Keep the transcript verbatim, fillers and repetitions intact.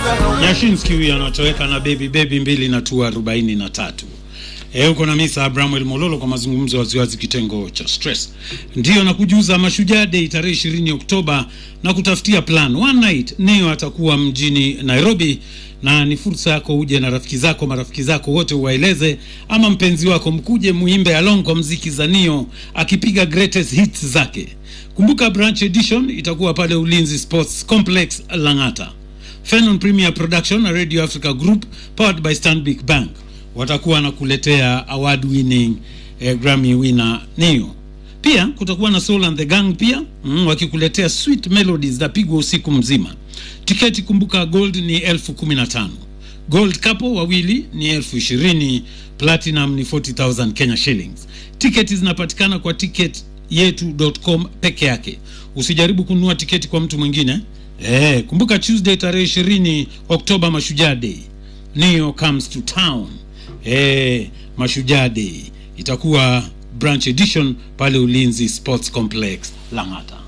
Yashinsky huyu anatoweka na baby baby mbili na tu arobaini na tatu. Eh, uko na Misa Abramuel Mololo kwa mazungumzo waziwazi kitengo cha stress. Ndio nakujuza Mashujaa Day tarehe ishirini Oktoba na kutafutia plan. One night Neo atakuwa mjini Nairobi na ni fursa yako uje na rafiki zako, marafiki zako wote uwaeleze, ama mpenzi wako mkuje muimbe along kwa muziki za Neo akipiga greatest hits zake. Kumbuka branch edition itakuwa pale Ulinzi Sports Complex Langata. Fenon Premier Production na Radio Africa Group powered by Stanbic Bank watakuwa na kuletea award winning eh, Grammy winner Neo. Pia kutakuwa na Soul and the Gang pia mm, wakikuletea sweet melodies za pigwa usiku mzima. Tiketi kumbuka gold ni elfu kumi na tano. Gold couple wawili ni elfu ishirini, platinum ni forty thousand Kenya shillings. Tiketi zinapatikana kwa ticket yetu dot com peke yake. Usijaribu kununua tiketi kwa mtu mwingine. Eh, kumbuka Tuesday tarehe ishirini Oktoba Mashujaa Day. Neo comes to town. Eh, Mashujaa Day itakuwa branch edition pale Ulinzi Sports Complex Langata.